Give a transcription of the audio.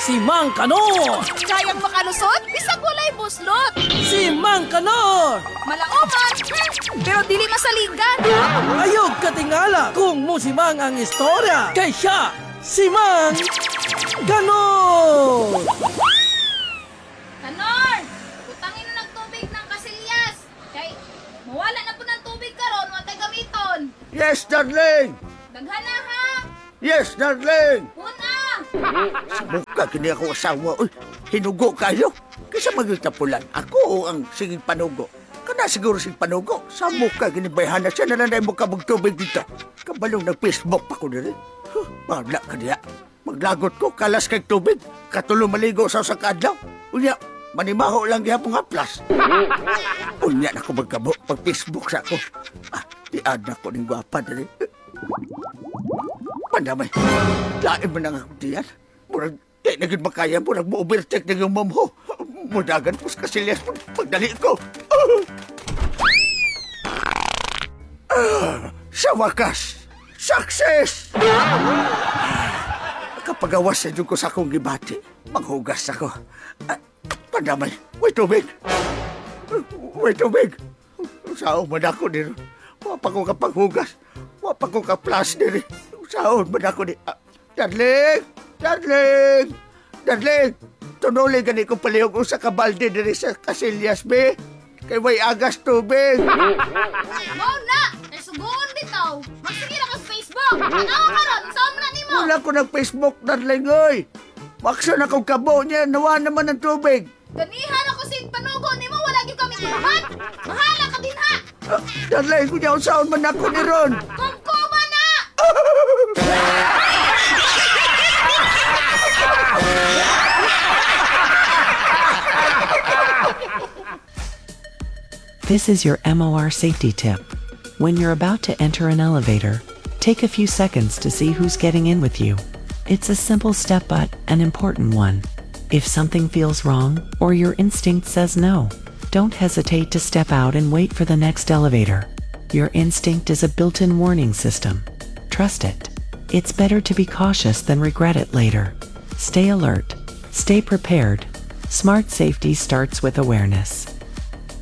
Si Mang Kanor! Kayang makalusot, bisag walay buslot. Si Mang Kanor! Malaoman, pero dili masaligan. Ayog katingala kung musimang ang istorya. Kay siya, si Mang Kanor! Kanor, utangin na ng tubig ng kasilyas. Kay, mawala na po ng tubig karon, watay gamiton. Yes, darling! Daghana ha, Yes, darling! una. Mukha kini ako asawa. Uy, hinugo kayo. Kaysa magitapulan, ako ang siging panugo. Kana siguro siging panugo. Sa mukha ginibayhan na siya na nanay mo ka magtubig dito. Kabalong nag-Facebook pa ko nila. Wala ka niya. Maglagot ko, kalas kay tubig. Katulo maligo sa kadlaw. Unya, manimaho lang gihapong haplas. Unya na ko magkabo pag Facebook sa ako. Tiad na ko ng gwapa nila. Pandamay, lain mo na nga akong diyan. Murag, di na gid makaya, murag mo-overtake na yung mom ho. Mudagan po sa kasilyas mo, pagdali ko. Sa wakas, success! Kapagawas sa ko sa akong gibati, maghugas ako. Pandamay, may tubig. May tubig. Saan man ako din. Wapa ko kapaghugas. Wapa ko ka-plus din. Saan man ako din. Darling! Darling! Darling! Tunuli gani ko palihog sa kabalde din sa kasilyas, be. Kay may agas tubig. Mau na, nasugoon bitaw. Magsige na ka sa Facebook. Ano karon, saan na nimo? Wala ko ng Facebook, darling, oy. Maksa na kong kabo niya, nawa naman ng tubig. Ganihan ako sin panugo nimo, wala gyud kami tuluhan. Mahala ka din ha. Darling, kunya saan man ako ni Ron. Kumkuma na! This is your MOR safety tip. When you're about to enter an elevator, take a few seconds to see who's getting in with you. It's a simple step but an important one. If something feels wrong or your instinct says no, don't hesitate to step out and wait for the next elevator. Your instinct is a built-in warning system. Trust it. It's better to be cautious than regret it later. Stay alert. Stay prepared. Smart safety starts with awareness.